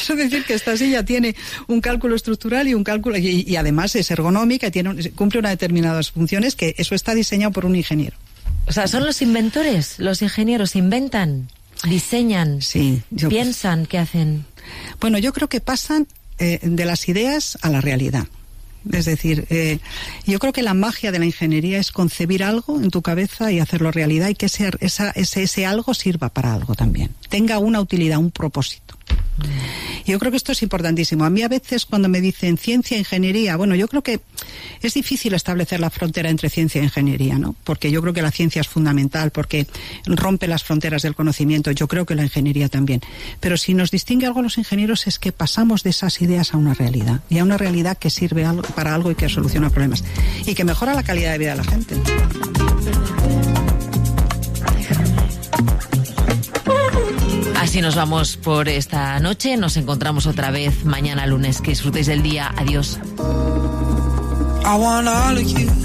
Quiero decir que esta silla tiene un cálculo estructural y un cálculo y además es ergonómica, cumple unas determinadas funciones, que eso está diseñado por un ingeniero. O sea, son los inventores, los ingenieros inventan, diseñan, sí, piensan, ¿qué hacen? Bueno, yo creo que pasan de las ideas a la realidad. Es decir, yo creo que la magia de la ingeniería es concebir algo en tu cabeza y hacerlo realidad, y que ese algo sirva para algo también, tenga una utilidad, un propósito. Yo creo que esto es importantísimo. A mí a veces cuando me dicen ciencia e ingeniería, bueno, yo creo que es difícil establecer la frontera entre ciencia e ingeniería, ¿no? Porque yo creo que la ciencia es fundamental, porque rompe las fronteras del conocimiento. Yo creo que la ingeniería también. Pero si nos distingue algo a los ingenieros es que pasamos de esas ideas a una realidad, y a una realidad que sirve para algo y que soluciona problemas y que mejora la calidad de vida de la gente. Así nos vamos por esta noche. Nos encontramos otra vez mañana lunes. Que disfrutéis del día. Adiós. I want all of you.